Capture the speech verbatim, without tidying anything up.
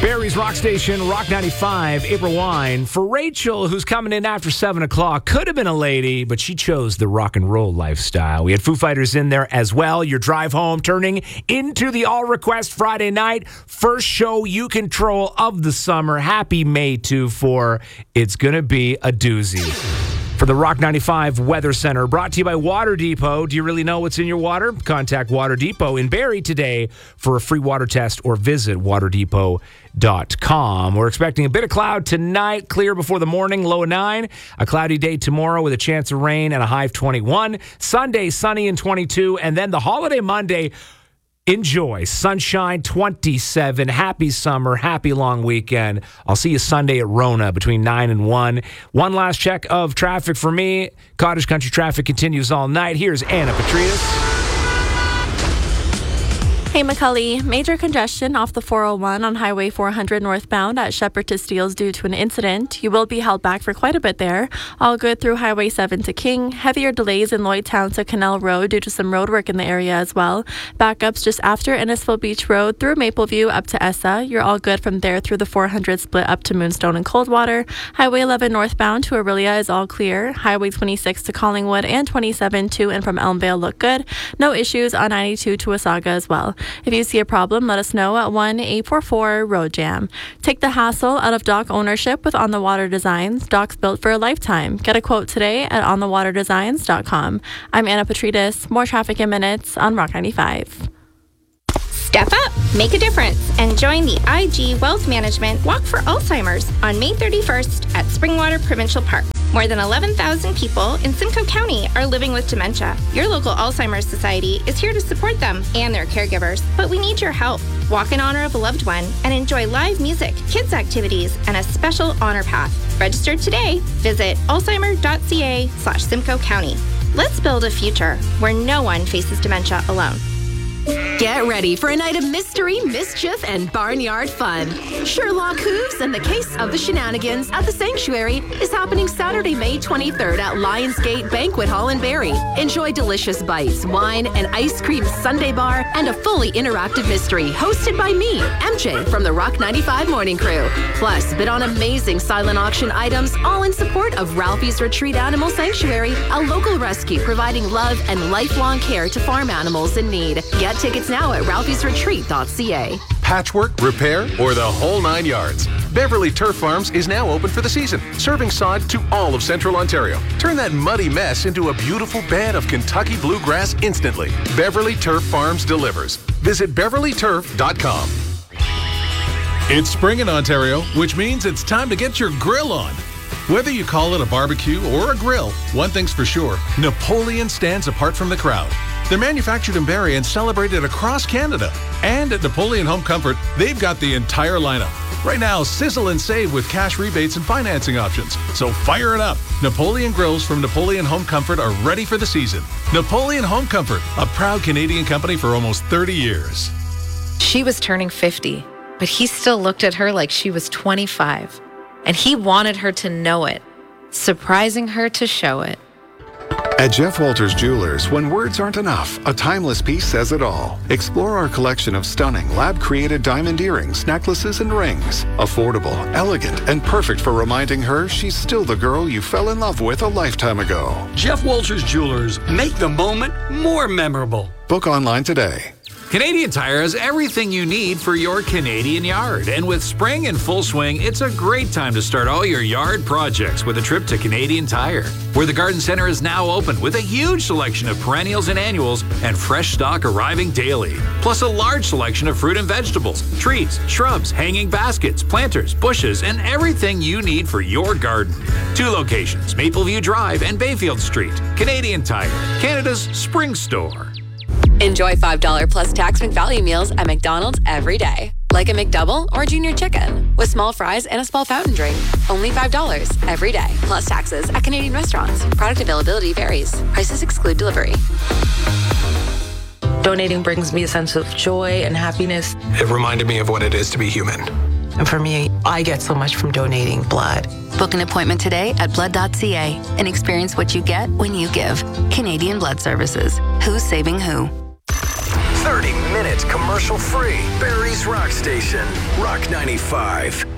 Barry's Rock Station, Rock ninety-five, April Wine. For Rachel, who's coming in after seven o'clock, could have been a lady, but she chose the rock and roll lifestyle. We had Foo Fighters in there as well. Your drive home turning into the All Request Friday night. First show you control of the summer. Happy May two four. It's going to be a doozy. For the Rock ninety-five Weather Center, brought to you by Water Depot. Do you really know what's in your water? Contact Water Depot in Barrie today for a free water test or visit water depot dot com. We're expecting a bit of cloud tonight, clear before the morning, low of nine. A cloudy day tomorrow with a chance of rain and a high of twenty-one. Sunday, sunny and twenty-two. And then the holiday Monday, enjoy. Sunshine, twenty-seven. Happy summer. Happy long weekend. I'll see you Sunday at Rona between nine and one. One last check of traffic for me. Cottage Country traffic continues all night. Here's Anna Petrides. Hey, McCully. Major congestion off the four oh one on Highway four hundred northbound at Shepherd to Steeles due to an incident. You will be held back for quite a bit there. All good through Highway seven to King. Heavier delays in Lloydtown to Canal Road due to some road work in the area as well. Backups just after Innisfil Beach Road through Mapleview up to Essa. You're all good from there through the four hundred split up to Moonstone and Coldwater. Highway eleven northbound to Aurelia is all clear. Highway twenty-six to Collingwood and twenty-seven to and from Elmvale look good. No issues on ninety-two to Wasaga as well. If you see a problem, let us know at one eight four four road jam. Take the hassle out of dock ownership with On the Water Designs. Docks built for a lifetime. Get a quote today at on the water designs dot com. I'm Anna Petrides. More traffic in minutes on Rock ninety-five. Step up, make a difference, and join the I G Wealth Management Walk for Alzheimer's on May thirty-first at Springwater Provincial Park. More than eleven thousand people in Simcoe County are living with dementia. Your local Alzheimer's Society is here to support them and their caregivers, but we need your help. Walk in honor of a loved one and enjoy live music, kids activities, and a special honor path. Register today. Visit alzheimer.ca slash Simcoe County. Let's build a future where no one faces dementia alone. Get ready for a night of mystery, mischief, and barnyard fun. Sherlock Hooves and the Case of the Shenanigans at the Sanctuary is happening Saturday, May twenty-third at Lionsgate Banquet Hall in Barrie. Enjoy delicious bites, wine, an ice cream sundae bar, and a fully interactive mystery hosted by me, M J, from the Rock ninety-five Morning Crew. Plus, bid on amazing silent auction items, all in support of Ralphie's Retreat Animal Sanctuary, a local rescue providing love and lifelong care to farm animals in need. Get tickets now at ralphies retreat dot c a. Patchwork, repair, or the whole nine yards. Beverly Turf Farms is now open for the season, serving sod to all of Central Ontario. Turn that muddy mess into a beautiful bed of Kentucky bluegrass instantly. Beverly Turf Farms delivers. Visit beverly turf dot com. It's spring in Ontario, which means it's time to get your grill on. Whether you call it a barbecue or a grill, one thing's for sure, Napoleon stands apart from the crowd. They're manufactured in Barrie and celebrated across Canada. And at Napoleon Home Comfort, they've got the entire lineup. Right now, sizzle and save with cash rebates and financing options. So fire it up. Napoleon grills from Napoleon Home Comfort are ready for the season. Napoleon Home Comfort, a proud Canadian company for almost thirty years. She was turning fifty, but he still looked at her like she was twenty-five. And he wanted her to know it, surprising her to show it. At Jeff Walters Jewelers, when words aren't enough, a timeless piece says it all. Explore our collection of stunning lab-created diamond earrings, necklaces, and rings. Affordable, elegant, and perfect for reminding her she's still the girl you fell in love with a lifetime ago. Jeff Walters Jewelers. Make the moment more memorable. Book online today. Canadian Tire has everything you need for your Canadian yard. And with spring in full swing, it's a great time to start all your yard projects with a trip to Canadian Tire, where the garden center is now open with a huge selection of perennials and annuals and fresh stock arriving daily. Plus a large selection of fruit and vegetables, trees, shrubs, hanging baskets, planters, bushes, and everything you need for your garden. Two locations, Mapleview Drive and Bayfield Street. Canadian Tire, Canada's spring store. Enjoy five dollars plus tax McValue meals at McDonald's every day. Like a McDouble or Junior Chicken with small fries and a small fountain drink. Only five dollars every day. Plus taxes at Canadian restaurants. Product availability varies. Prices exclude delivery. Donating brings me a sense of joy and happiness. It reminded me of what it is to be human. And for me, I get so much from donating blood. Book an appointment today at blood dot c a and experience what you get when you give. Canadian Blood Services. Who's saving who? thirty minutes It's commercial free. Barrie's Rock Station. Rock ninety-five.